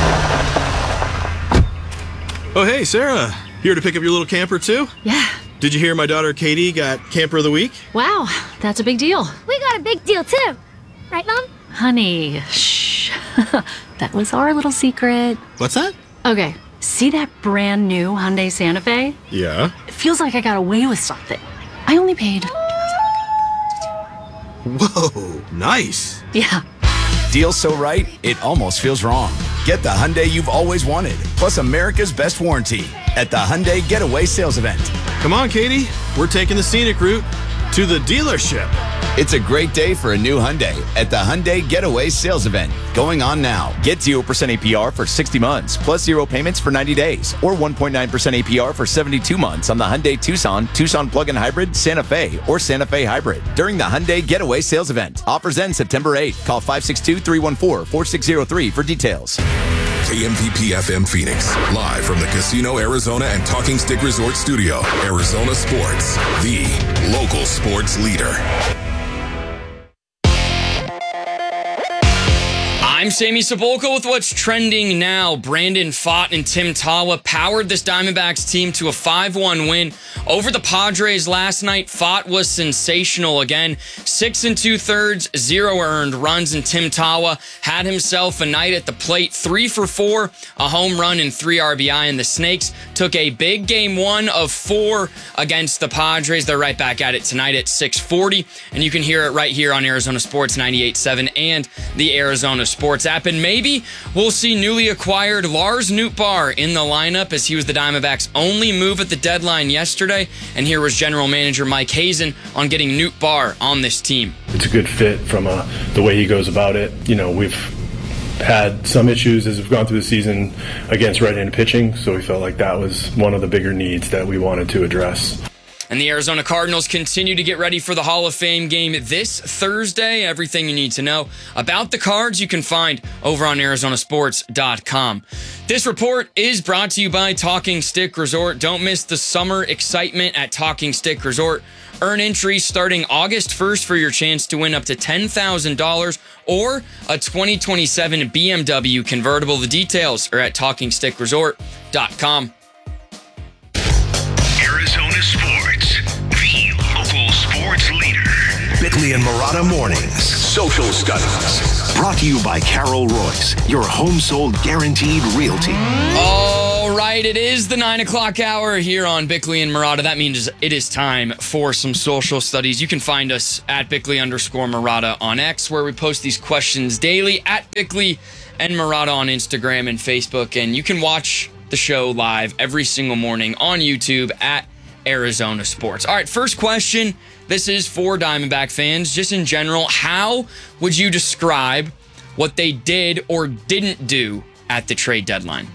Oh, hey, Sarah. Here to pick up your little camper, too? Yeah. Did you hear my daughter Katie got Camper of the Week? Wow, that's a big deal. We got a big deal, too. Right, Mom? Honey, shh. That was our little secret. What's that? Okay, see that brand new Hyundai Santa Fe? Yeah. It feels like I got away with something. I only paid... Whoa, nice. Yeah. Deal so right, it almost feels wrong. Get the Hyundai you've always wanted, plus America's best warranty at the Hyundai Getaway Sales Event. Come on, Katie. We're taking the scenic route to the dealership. It's a great day for a new Hyundai at the Hyundai Getaway Sales Event. Going on now. Get 0% APR for 60 months, plus 0 payments for 90 days, or 1.9% APR for 72 months on the Hyundai Tucson, Tucson Plug-in Hybrid, Santa Fe, or Santa Fe Hybrid during the Hyundai Getaway Sales Event. Offers end September 8th. Call 562-314-4603 for details. KMPP FM Phoenix, live from the Casino Arizona and Talking Stick Resort Studio. Arizona Sports, the local sports leader. I'm Sammy Sepulka with what's trending now. Brandon Pfaadt and Tim Tawa powered this Diamondbacks team to a 5-1 win over the Padres last night. Pfaadt was sensational again. 6 2/3, 0 earned runs, and Tim Tawa had himself a night at the plate. 3 for 4, a home run and 3 RBI, and the Snakes took a big game 1 of 4 against the Padres. They're right back at it tonight at 6:40, and you can hear it right here on Arizona Sports 98.7 and the Arizona Sports app. And maybe we'll see newly acquired Lars Nootbaar in the lineup, as he was the Diamondbacks' only move at the deadline yesterday. And here was General Manager Mike Hazen on getting Nootbaar on this team. It's a good fit from the way he goes about it. You know, we've had some issues as we've gone through the season against right-handed pitching, so we felt like that was one of the bigger needs that we wanted to address. And the Arizona Cardinals continue to get ready for the Hall of Fame game this Thursday. Everything you need to know about the Cards you can find over on ArizonaSports.com. This report is brought to you by Talking Stick Resort. Don't miss the summer excitement at Talking Stick Resort. Earn entries starting August 1st for your chance to win up to $10,000 or a 2027 BMW convertible. The details are at TalkingStickResort.com. Arizona Sports, the local sports leader. Bickley and Marotta Mornings, Social Studies. Brought to you by Carol Royce, your home sold guaranteed realty. All right, it is the 9 o'clock hour here on Bickley and Marotta. That means it is time for some social studies. You can find us at Bickley_Marotta on X, where we post these questions daily, at Bickley and Marotta on Instagram and Facebook. And you can watch the show live every single morning on YouTube at Arizona Sports. All right, first question. This is for Diamondback fans. Just in general, how would you describe what they did or didn't do at the trade deadline?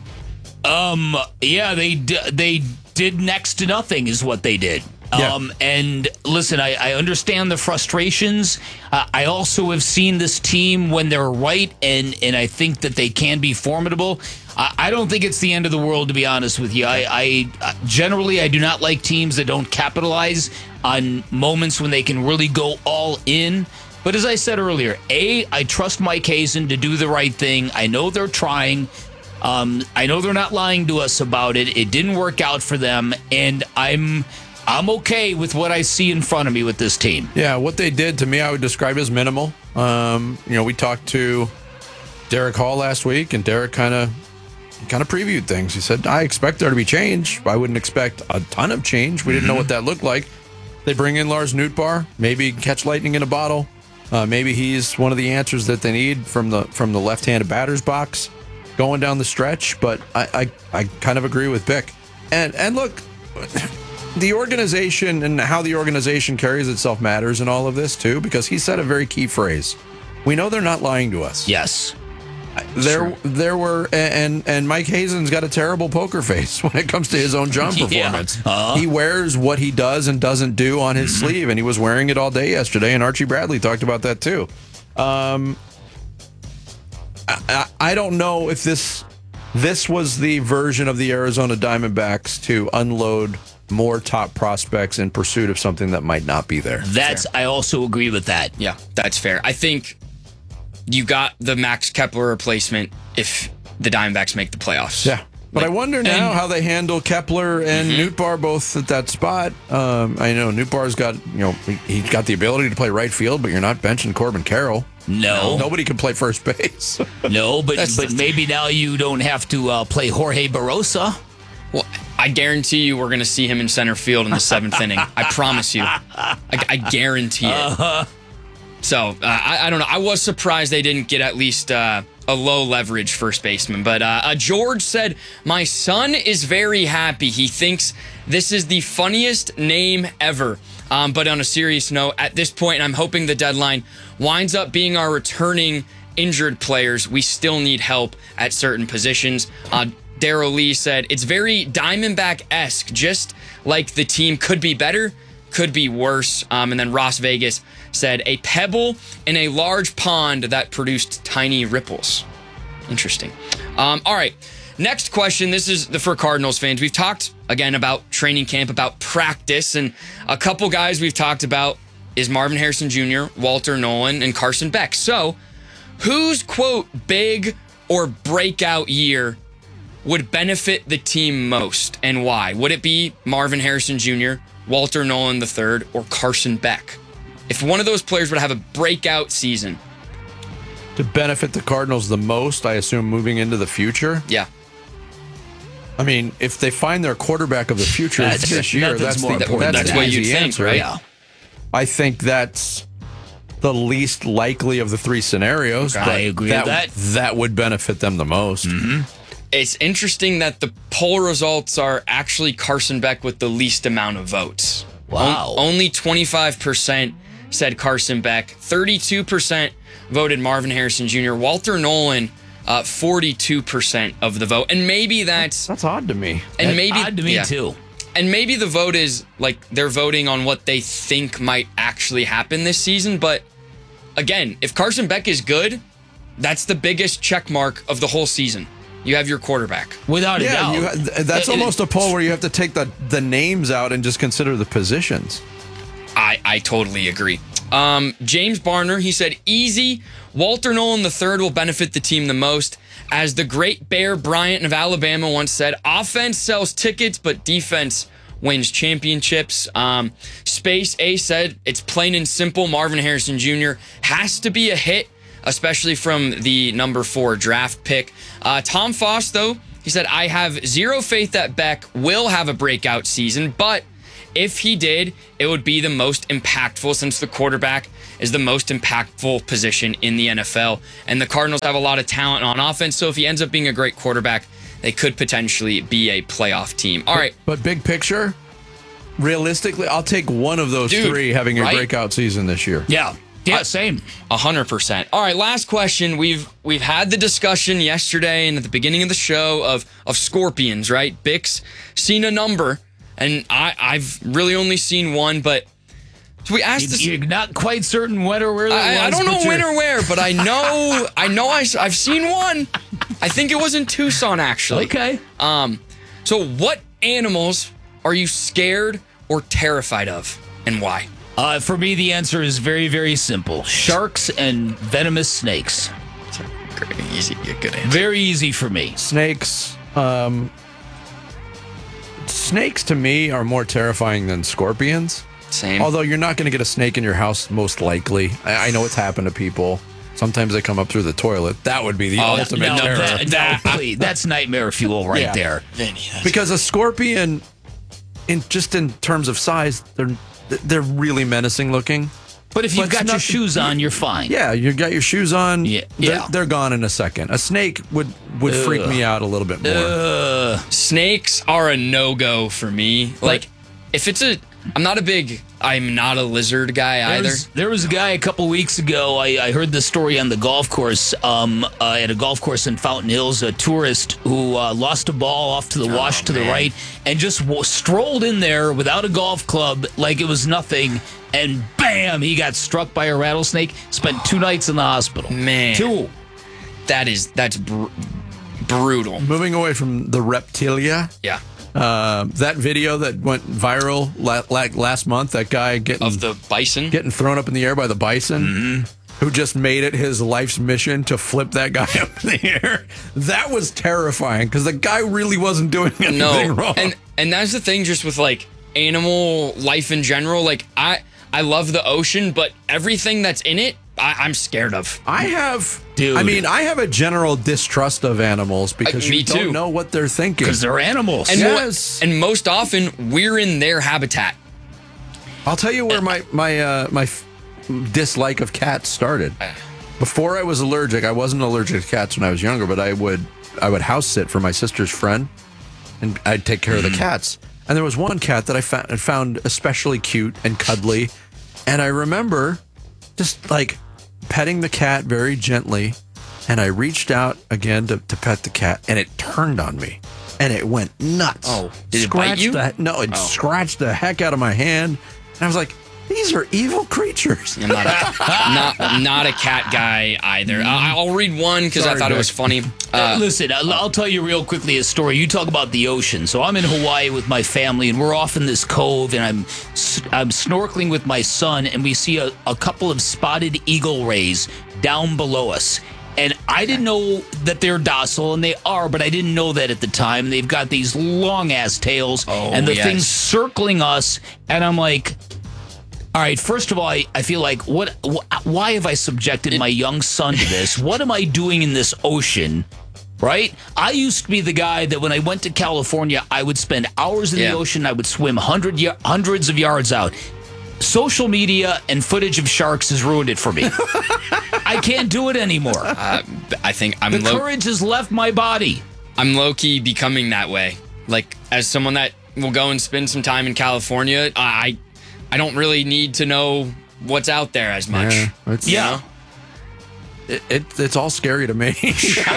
Yeah, they did next to nothing is what they did. Yeah. And listen, I understand the frustrations. I also have seen this team when they're right, and I think that they can be formidable. I don't think it's the end of the world, to be honest with you. I generally, I do not like teams that don't capitalize on moments when they can really go all in. But as I said earlier, I trust Mike Hazen to do the right thing. I know they're trying. I know they're not lying to us about it. It didn't work out for them, and I'm okay with what I see in front of me with this team. Yeah, what they did to me, I would describe as minimal. We talked to Derek Hall last week, and Derek kind of previewed things. He said, I expect there to be change. I wouldn't expect a ton of change. We didn't know what that looked like. They bring in Lars Nootbaar, maybe catch lightning in a bottle. Maybe he's one of the answers that they need from the left-handed batter's box going down the stretch. But I kind of agree with Bick. And look, the organization and how the organization carries itself matters in all of this too, because he said a very key phrase. We know they're not lying to us. Yes. There were, and Mike Hazen's got a terrible poker face when it comes to his own John performance. Yeah. He wears what he does and doesn't do on his sleeve, and he was wearing it all day yesterday, and Archie Bradley talked about that too. I don't know if this was the version of the Arizona Diamondbacks to unload more top prospects in pursuit of something that might not be there. I also agree with that. Yeah, that's fair. I think you got the Max Kepler replacement if the Diamondbacks make the playoffs. Yeah. But I wonder now how they handle Kepler and Nootbaar both at that spot. I know Nootbaar's got, he's got the ability to play right field, but you're not benching Corbin Carroll. No. Nobody can play first base. No, but maybe now you don't have to play Jorge Barosa. Well, I guarantee you we're going to see him in center field in the 7th inning. I promise you. I guarantee it. So, I don't know. I was surprised they didn't get at least a low-leverage first baseman. But George said, my son is very happy. He thinks this is the funniest name ever. But on a serious note, at this point, and I'm hoping the deadline winds up being our returning injured players. We still need help at certain positions. Darryl Lee said, it's very Diamondback-esque, just like the team could be better, could be worse. And then Ross Vegas said, a pebble in a large pond that produced tiny ripples. Interesting. All right. Next question. This is for Cardinals fans. We've talked, again, about training camp, about practice, and a couple guys we've talked about is Marvin Harrison Jr., Walter Nolan, and Carson Beck. So, whose, quote, big or breakout year would benefit the team most, and why? Would it be Marvin Harrison Jr., Walter Nolan III, or Carson Beck? If one of those players would have a breakout season. To benefit the Cardinals the most, I assume, moving into the future? Yeah. I mean, if they find their quarterback of the future this year, that's what you'd think, answer, right? Yeah. I think that's the least likely of the three scenarios. I agree with that. That would benefit them the most. Mm-hmm. It's interesting that the poll results are actually Carson Beck with the least amount of votes. Wow. Only 25% said Carson Beck. 32% voted Marvin Harrison Jr. Walter Nolan, 42% of the vote. And maybe that's odd to me. And maybe odd to me too. And maybe the vote is like they're voting on what they think might actually happen this season. But again, if Carson Beck is good, that's the biggest check mark of the whole season. You have your quarterback. Without a doubt. That's almost a poll where you have to take the names out and just consider the positions. I totally agree. James Barner, he said, easy. Walter Nolan III will benefit the team the most. As the great Bear Bryant of Alabama once said, offense sells tickets, but defense wins championships. Space A said, it's plain and simple. Marvin Harrison Jr. has to be a hit, especially from the number 4 draft pick. Tom Foss, though, he said, I have zero faith that Beck will have a breakout season, but if he did, it would be the most impactful since the quarterback is the most impactful position in the NFL. And the Cardinals have a lot of talent on offense, so if he ends up being a great quarterback, they could potentially be a playoff team. All right. But big picture, realistically, I'll take one of those three having a breakout season this year. Yeah. Yeah, same. 100%. All right, last question. We've had the discussion yesterday and at the beginning of the show of scorpions, right? Bick's seen a number, and I've really only seen one, but so we asked this. You're not quite certain when or where that was. I don't know when or where, but I know I've seen one. I think it was in Tucson, actually. Okay. So what animals are you scared or terrified of, and why? For me, the answer is very, very simple. Sharks and venomous snakes. Great, easy, good answer. Very easy for me. Snakes. Snakes to me are more terrifying than scorpions. Same. Although you're not going to get a snake in your house, most likely. I know it's happened to people. Sometimes they come up through the toilet. That would be the ultimate terror. Please, that's nightmare fuel right there. Because a scorpion, in terms of size, they're really menacing looking. But if you've got your shoes on, you're fine. Yeah, you've got your shoes on. Yeah. They're gone in a second. A snake would freak me out a little bit more. Snakes are a no-go for me. Like, if it's I'm not a lizard guy either. There was a guy a couple weeks ago. I heard the story on the golf course, at a golf course in Fountain Hills, a tourist who lost a ball off to the wash to the right and just strolled in there without a golf club like it was nothing. And bam, he got struck by a rattlesnake. Spent 2 nights in the hospital. Man. 2. That's brutal. Moving away from the reptilia. Yeah. That video that went viral last month, that guy of the bison getting thrown up in the air by the bison, who just made it his life's mission to flip that guy up in the air. That was terrifying because the guy really wasn't doing anything wrong. And that's the thing, just with like animal life in general. Like I love the ocean, but everything that's in it, I'm scared of. I have a general distrust of animals because you don't know what they're thinking. Because they're animals. And yes. And most often, we're in their habitat. I'll tell you where my dislike of cats started. Before I was allergic, I wasn't allergic to cats when I was younger, but I would house sit for my sister's friend, and I'd take care of the cats. And there was one cat that I found especially cute and cuddly, and I remember just like petting the cat very gently, and I reached out again to pet the cat, and it turned on me, and it went nuts. Oh, did it bite you? It scratched the heck out of my hand, and I was like, these are evil creatures. I'm not a cat guy either. I'll read one because I thought it was funny. Listen, I'll tell you real quickly a story. You talk about the ocean. So I'm in Hawaii with my family, and we're off in this cove, and I'm snorkeling with my son, and we see a couple of spotted eagle rays down below us. And I didn't know that they're docile, and they are, but I didn't know that at the time. They've got these long-ass tails, and the thing's circling us, and I'm like... All right, first of all, I feel like, why have I subjected my young son to this? What am I doing in this ocean, right? I used to be the guy that when I went to California, I would spend hours in the ocean. I would swim hundreds of yards out. Social media and footage of sharks has ruined it for me. I can't do it anymore. I think the courage has left my body. I'm low-key becoming that way. Like, as someone that will go and spend some time in California, I don't really need to know what's out there as much. Yeah, it's all scary to me.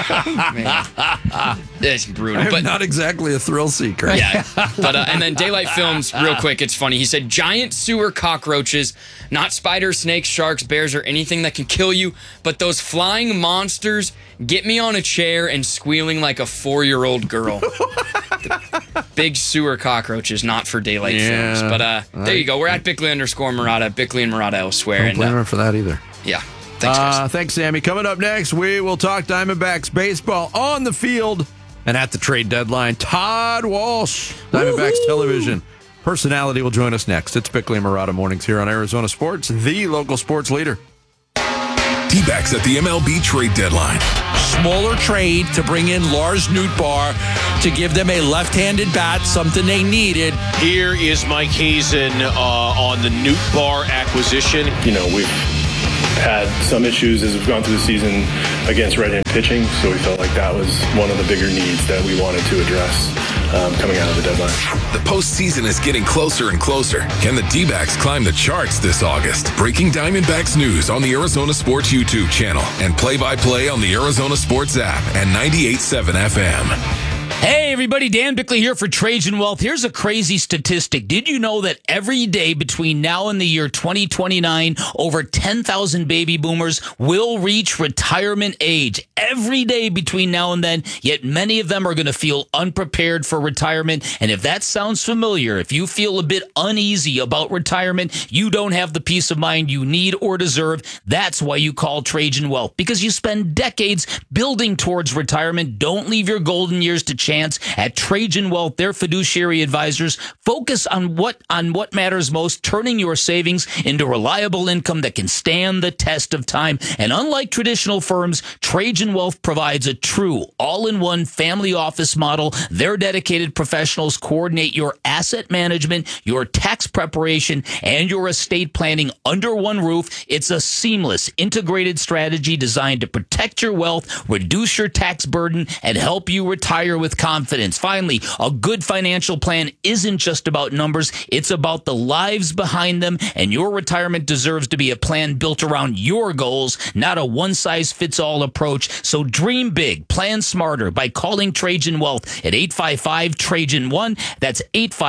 It's brutal. I'm not exactly a thrill seeker. Yeah, but and then Daylight Films, real quick, it's funny. He said, giant sewer cockroaches, not spiders, snakes, sharks, bears, or anything that can kill you, but those flying monsters get me on a chair and squealing like a 4-year-old girl. Big sewer cockroaches, not for Daylight Films. But there you go. We're at Bickley_Murata, Bickley and Murata elsewhere. Don't blame her for that either. Yeah. Thanks, guys. Thanks, Sammy. Coming up next, we will talk Diamondbacks baseball on the field and at the trade deadline. Todd Walsh, Diamondbacks television personality, will join us next. It's Bickley and Murata Mornings here on Arizona Sports, the local sports leader. D-backs at the MLB trade deadline. Smaller trade to bring in Lars Nootbaar to give them a left-handed bat, something they needed. Here is Mike Hazen on the Nootbaar acquisition. You know, we've had some issues as we've gone through the season against right-hand pitching, so we felt like that was one of the bigger needs that we wanted to address coming out of the deadline. The postseason is getting closer and closer. Can the D-backs climb the charts this August? Breaking Diamondbacks news on the Arizona Sports YouTube channel and play-by-play on the Arizona Sports app and 98.7 FM. Hey, everybody. Dan Bickley here for Trajan Wealth. Here's a crazy statistic. Did you know that every day between now and the year 2029, over 10,000 baby boomers will reach retirement age? Every day between now and then, yet many of them are going to feel unprepared for retirement. And if that sounds familiar, if you feel a bit uneasy about retirement, you don't have the peace of mind you need or deserve, that's why you call Trajan Wealth. Because you spend decades building towards retirement. Don't leave your golden years to chance. At Trajan Wealth, their fiduciary advisors focus on what matters most, turning your savings into reliable income that can stand the test of time. And unlike traditional firms, Trajan Wealth provides a true all-in-one family office model. Their dedicated professionals coordinate your asset management, your tax preparation, and your estate planning under one roof. It's a seamless, integrated strategy designed to protect your wealth, reduce your tax burden, and help you retire with confidence. Finally, a good financial plan isn't just about numbers. It's about the lives behind them, and your retirement deserves to be a plan built around your goals, not a one-size-fits-all approach. So dream big, plan smarter by calling Trajan Wealth at 855-TRAJAN-1. That's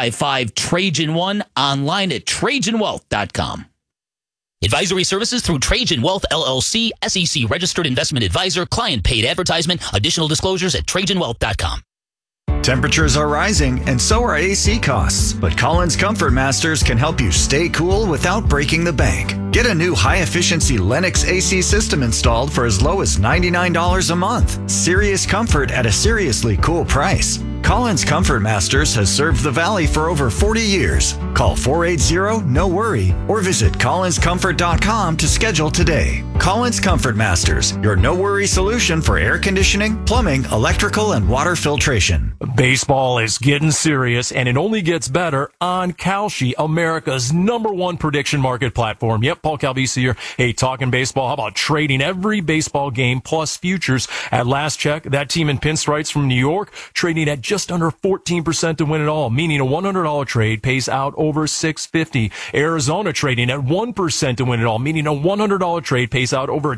855-TRAJAN-1, online at TrajanWealth.com. Advisory services through Trajan Wealth, LLC, SEC registered investment advisor, client paid advertisement. Additional disclosures at TrajanWealth.com. Temperatures are rising, and so are AC costs. But Collins Comfort Masters can help you stay cool without breaking the bank. Get a new high-efficiency Lennox AC system installed for as low as $99 a month. Serious comfort at a seriously cool price. Collins Comfort Masters has served the Valley for over 40 years. Call 480-NO-WORRY or visit collinscomfort.com to schedule today. Collins Comfort Masters, your no-worry solution for air conditioning, plumbing, electrical, and water filtration. Baseball is getting serious, and it only gets better on Kalshi, America's #1 prediction market platform. Yep, Paul Calvisi here. Hey, talking baseball. How about trading every baseball game plus futures? At last check, that team in pinstripes from New York trading at just under 14% to win it all, meaning a $100 trade pays out over $650. Arizona trading at 1% to win it all, meaning a $100 trade pays out over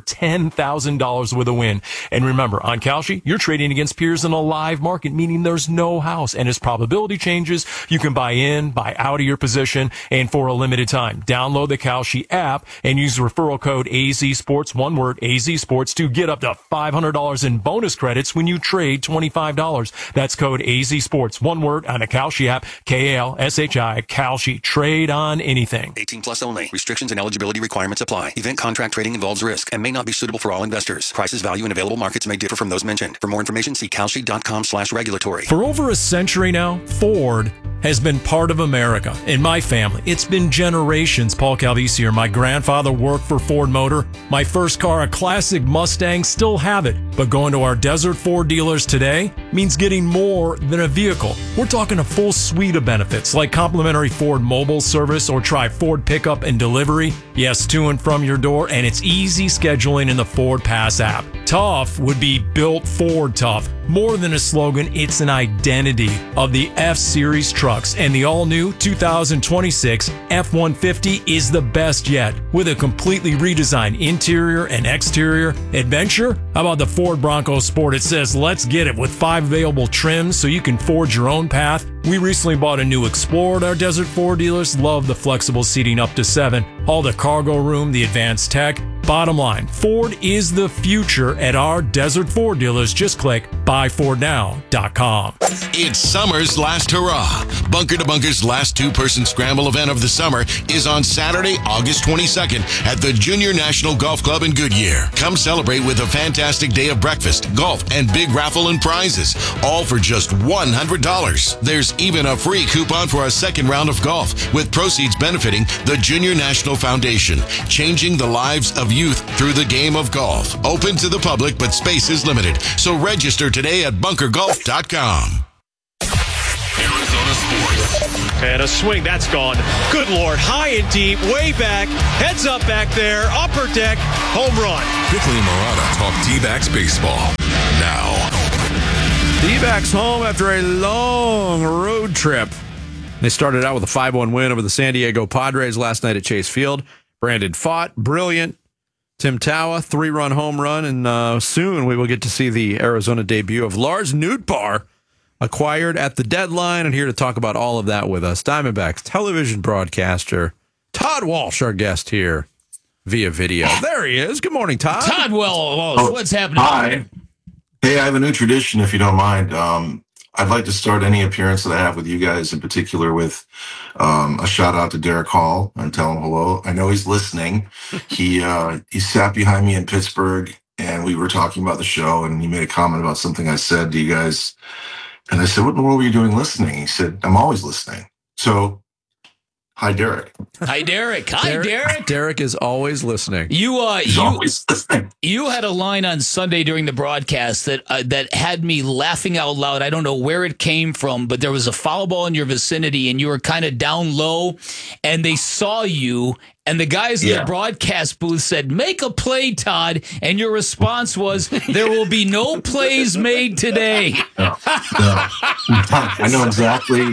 $10,000 with a win. And remember, on Kalshi, you're trading against peers in a live market, meaning there's no house. And as probability changes, you can buy in, buy out of your position, and for a limited time. Download the Kalshi app and use referral code AZSports, one word, AZSports, to get up to $500 in bonus credits when you trade $25. That's code AZSports, one word, on the Kalshi app, Kalshi, Kalshi. Trade on anything. 18 plus only. Restrictions and eligibility requirements apply. Event contract trading involves risk and may not be suitable for all investors. Prices, value, and available markets may differ from those mentioned. For more information, see Kalshi.com/regulatory. For over a century now, Ford has been part of America. In my family, it's been generations. Paul Calvisi here. My grandfather worked for Ford Motor. My first car, a classic Mustang, still have it. But going to our Desert Ford dealers today means getting more than a vehicle. We're talking a full suite of benefits like complimentary Ford mobile service, or try Ford pickup and delivery. Yes, to and from your door, and it's easy scheduling in the Ford Pass app. Tough would be built Ford tough. More than a slogan, it's an identity of the F-Series trucks, and the all-new 2026 F-150 is the best yet, with a completely redesigned interior and exterior. Adventure? How about the Ford Bronco Sport? It says, let's get it, with 5 available trims so you can forge your own path. We recently bought a new Explorer at our Desert Ford dealers. Love the flexible seating up to 7. All the cargo room, the advanced tech. Bottom line, Ford is the future at our Desert Ford dealers. Just click buyfordnow.com. It's summer's last hurrah. Bunker to Bunker's last two-person scramble event of the summer is on Saturday, August 22nd at the Junior National Golf Club in Goodyear. Come celebrate with a fantastic day of breakfast, golf, and big raffle and prizes, all for just $100. There's even a free coupon for a second round of golf, with proceeds benefiting the Junior National Foundation, changing the lives of youth through the game of golf. Open to the public, but space is limited. So register today at bunkergolf.com. Arizona sports. And a swing, that's gone. Good Lord, high and deep, way back, heads up back there, upper deck, home run. Bickley and Marotta talk D-backs baseball now. D-backs home after a long road trip. They started out with a 5-1 win over the San Diego Padres last night at Chase Field. Brandon Pfaadt, brilliant. Tim Tawa, 3-run home run, and soon we will get to see the Arizona debut of Lars Nootbaar. acquired at the deadline. And here to talk about all of that with us, Diamondbacks television broadcaster Todd Walsh, our guest here via video. There he is. Good morning, Todd. Todd Walsh, what's happening? Hi. Hey, I have a new tradition, if you don't mind. I'd like to start any appearance that I have with you guys, in particular with a shout out to Derek Hall and tell him hello. I know he's listening. He sat behind me in Pittsburgh, and we were talking about the show, and he made a comment about something I said to you guys. And I said, what in the world were you doing listening? He said, I'm always listening. So, hi, Derek. Hi, Derek. Hi, Derek. Derek is always listening. He's always listening. You had a line on Sunday during the broadcast that had me laughing out loud. I don't know where it came from, but there was a foul ball in your vicinity, and you were kind of down low, and they saw you, and the guys in the broadcast booth said, make a play, Todd, and your response was, there will be no plays made today. No. I know exactly.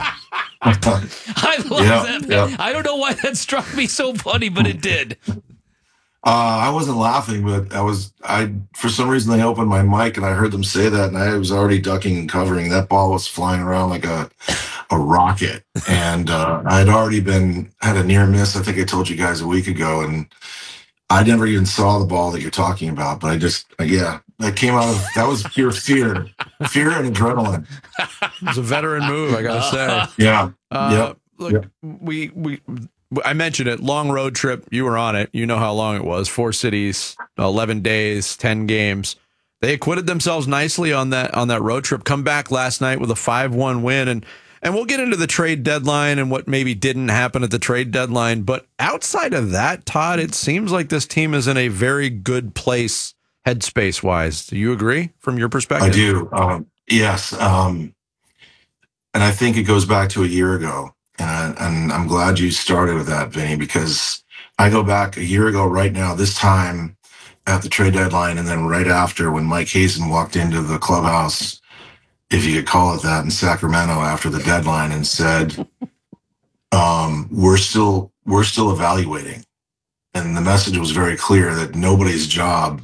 I love that. I don't know why that struck me so funny, but it did. I wasn't laughing, but for some reason I opened my mic and I heard them say that, and I was already ducking and covering. That ball was flying around like a rocket, and I'd already had a near miss. I think I told you guys a week ago, and I never even saw the ball that you're talking about, but that came out of, that was pure fear and adrenaline. It was a veteran move, I gotta say. Yeah. Look, I mentioned it, long road trip. You were on it. You know how long it was. 4 cities, 11 days, 10 games. They acquitted themselves nicely on that road trip. Come back last night with a 5-1 win. And we'll get into the trade deadline and what maybe didn't happen at the trade deadline. But outside of that, Todd, it seems like this team is in a very good place headspace-wise. Do you agree from your perspective? I do. Yes. And I think it goes back to a year ago. And I'm glad you started with that, Vinny, because I go back a year ago right now, this time at the trade deadline, and then right after when Mike Hazen walked into the clubhouse, if you could call it that, in Sacramento after the deadline and said, we're still evaluating. And the message was very clear that nobody's job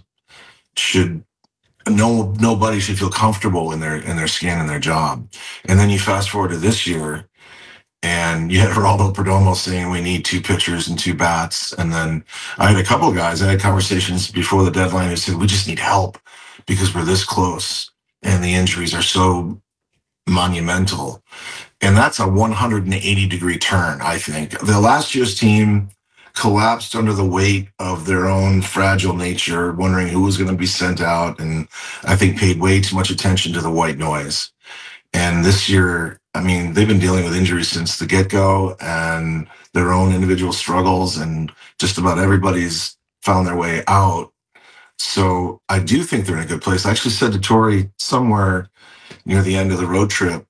nobody should feel comfortable in their skin and their job. And then you fast forward to this year, and you had Geraldo Perdomo saying we need 2 pitchers and 2 bats. And then I had a couple of guys, I had conversations before the deadline who said, we just need help because we're this close and the injuries are so monumental. And that's a 180-degree turn, I think. The last year's team collapsed under the weight of their own fragile nature, wondering who was going to be sent out, and I think paid way too much attention to the white noise. And this year, I mean, they've been dealing with injuries since the get-go and their own individual struggles, and just about everybody's found their way out. So I do think they're in a good place. I actually said to Tori somewhere near the end of the road trip,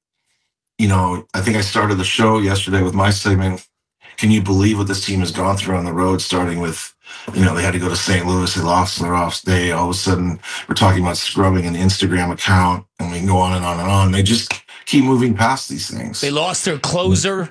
I think I started the show yesterday with my segment, can you believe what this team has gone through on the road, starting with, they had to go to St. Louis, they lost their off day. All of a sudden, we're talking about scrubbing an Instagram account, and we can go on and on and on. They just keep moving past these things. They lost their closer.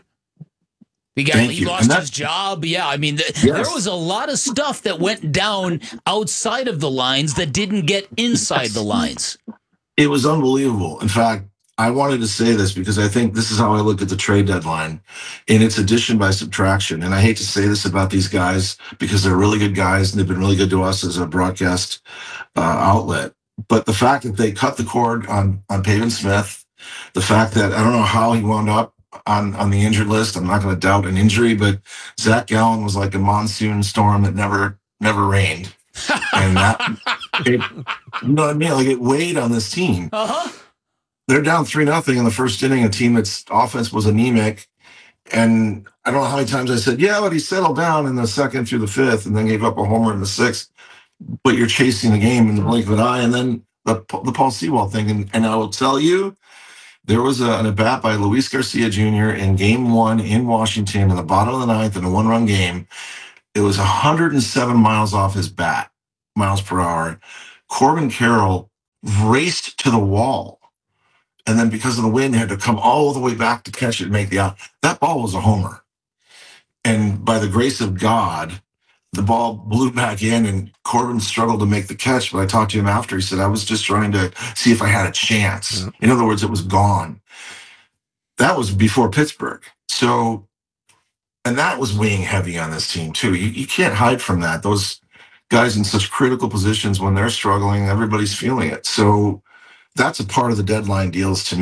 He lost his job. Yeah, I mean, there was a lot of stuff that went down outside of the lines that didn't get inside the lines. It was unbelievable. In fact, I wanted to say this because I think this is how I look at the trade deadline, in its addition by subtraction. And I hate to say this about these guys because they're really good guys and they've been really good to us as a broadcast outlet. But the fact that they cut the cord on Pavin Smith, the fact that I don't know how he wound up on the injured list. I'm not going to doubt an injury, but Zach Gallen was like a monsoon storm that never rained. And that, you know what I mean? Like, it weighed on this team. They're down 3-0 in the first inning, a team that's offense was anemic. And I don't know how many times I said, yeah, but he settled down in the 2nd through the 5th and then gave up a homer in the 6th. But you're chasing the game in the blink of an eye. And then the Paul Sewald thing. And I will tell you, there was an at-bat by Luis Garcia Jr. in Game 1 in Washington in the bottom of the 9th in a 1-run game. It was 107 miles off his bat, miles per hour. Corbin Carroll raced to the wall. And then because of the wind, had to come all the way back to catch it and make the out. That ball was a homer. And by the grace of God, the ball blew back in and Corbin struggled to make the catch, but I talked to him after. He said, I was just trying to see if I had a chance. In other words, it was gone. That was before Pittsburgh. So, and that was weighing heavy on this team too. You can't hide from that. Those guys in such critical positions, when they're struggling, everybody's feeling it. So that's a part of the deadline deals to me.